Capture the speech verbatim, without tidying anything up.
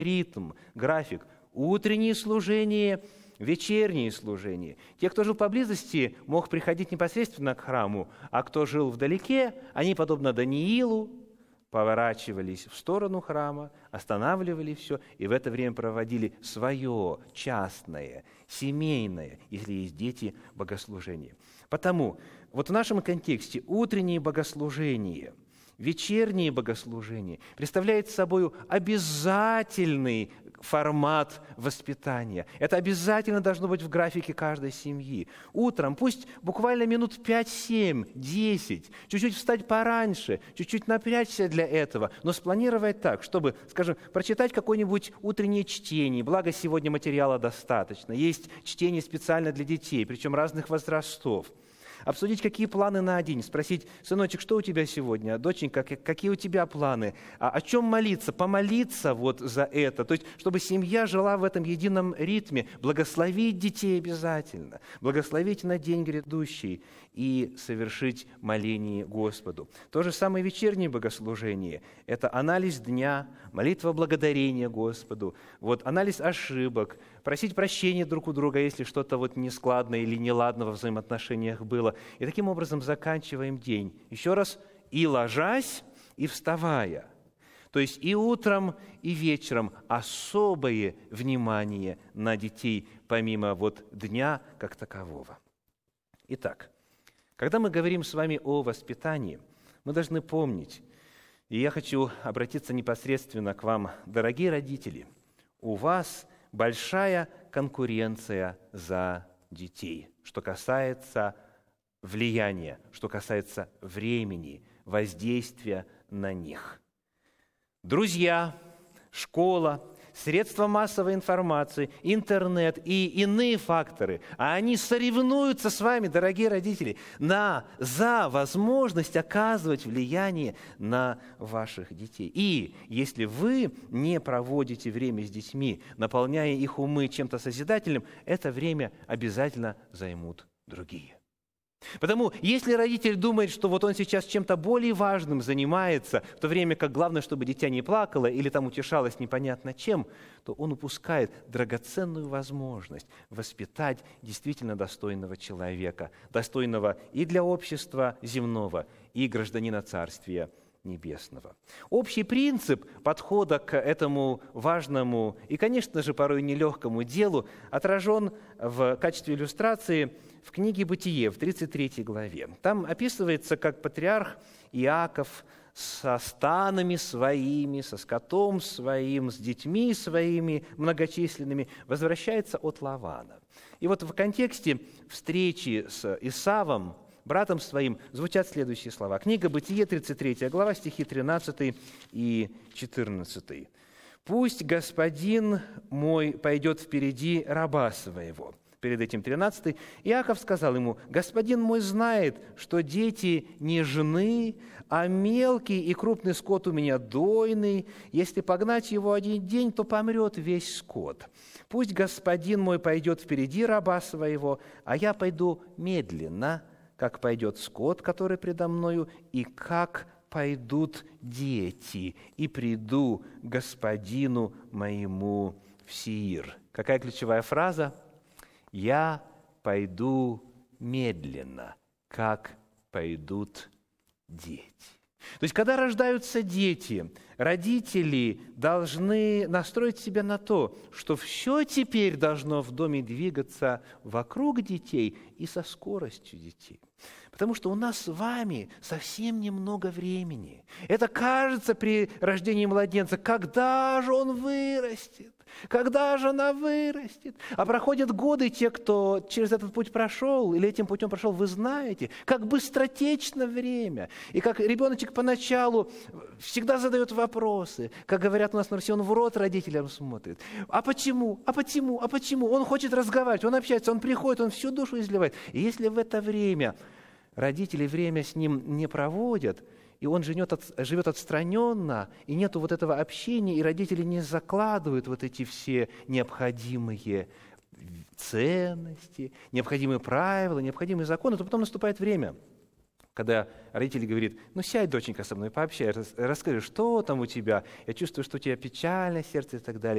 ритм, график. Утренние служения, вечерние служения. Те, кто жил поблизости, мог приходить непосредственно к храму, а кто жил вдалеке, они, подобно Даниилу, поворачивались в сторону храма, останавливали все, и в это время проводили свое частное, семейное, если есть дети, богослужение. Потому вот в нашем контексте утренние богослужения, вечерние богослужения представляют собой обязательный формат воспитания. Это обязательно должно быть в графике каждой семьи. Утром, пусть буквально минут пять, семь, десять, чуть-чуть встать пораньше, чуть-чуть напрячься для этого, но спланировать так, чтобы, скажем, прочитать какое-нибудь утреннее чтение, благо сегодня материала достаточно. Есть чтение специально для детей, причем разных возрастов. Обсудить, какие планы на день, спросить: сыночек, что у тебя сегодня, доченька, какие у тебя планы, а о чем молиться, помолиться вот за это, то есть, чтобы семья жила в этом едином ритме, благословить детей обязательно, благословить на день грядущий и совершить моление Господу. То же самое вечернее богослужение – это анализ дня, молитва благодарения Господу, вот, анализ ошибок, просить прощения друг у друга, если что-то вот нескладное или неладно во взаимоотношениях было. И таким образом заканчиваем день. Еще раз, и ложась, и вставая. То есть и утром, и вечером особое внимание на детей, помимо вот дня как такового. Итак, когда мы говорим с вами о воспитании, мы должны помнить, и я хочу обратиться непосредственно к вам, дорогие родители, у вас большая конкуренция за детей, что касается влияния, что касается времени, воздействия на них. Друзья, школа, средства массовой информации, интернет и иные факторы, а они соревнуются с вами, дорогие родители, на, за возможность оказывать влияние на ваших детей. И если вы не проводите время с детьми, наполняя их умы чем-то созидательным, это время обязательно займут другие. Потому, если родитель думает, что вот он сейчас чем-то более важным занимается, в то время как главное, чтобы дитя не плакало или там утешалось непонятно чем, то он упускает драгоценную возможность воспитать действительно достойного человека, достойного и для общества земного, и гражданина Царствия Небесного. Общий принцип подхода к этому важному и, конечно же, порой нелегкому делу отражен в качестве иллюстрации в книге «Бытие» в тридцать третьей главе. Там описывается, как патриарх Иаков со станами своими, со скотом своим, с детьми своими многочисленными возвращается от Лавана. И вот в контексте встречи с Исавом, братом своим, звучат следующие слова. Книга «Бытие», тридцать третья глава, стихи тринадцатый и четырнадцатый. «Пусть господин мой пойдет впереди раба своего». Перед этим тринадцатый. Иаков сказал ему: «Господин мой знает, что дети нежны, а мелкий и крупный скот у меня дойный. Если погнать его один день, то помрет весь скот. Пусть господин мой пойдет впереди раба своего, а я пойду медленно, как пойдет скот, который предо мною, и как пойдут дети, и приду к господину моему в Сеир». Какая ключевая фраза? «Я пойду медленно, как пойдут дети». То есть, когда рождаются дети, родители должны настроить себя на то, что все теперь должно в доме двигаться вокруг детей и со скоростью детей. Потому что у нас с вами совсем немного времени. Это кажется при рождении младенца, когда же он вырастет, когда же она вырастет. А проходят годы, те, кто через этот путь прошел или этим путем прошел, вы знаете, как быстротечно время. И как ребеночек поначалу всегда задает вопросы. Как говорят у нас на Руси, он в рот родителям смотрит. А почему? А почему? А почему? Он хочет разговаривать, он общается, он приходит, он всю душу изливает. И если в это время родители время с ним не проводят, и он живет, от, живет отстраненно, и нету вот этого общения, и родители не закладывают вот эти все необходимые ценности, необходимые правила, необходимые законы, то потом наступает время, когда родители говорят: ну сядь, доченька, со мной пообщай, расскажи, что там у тебя, я чувствую, что у тебя печальное сердце и так далее.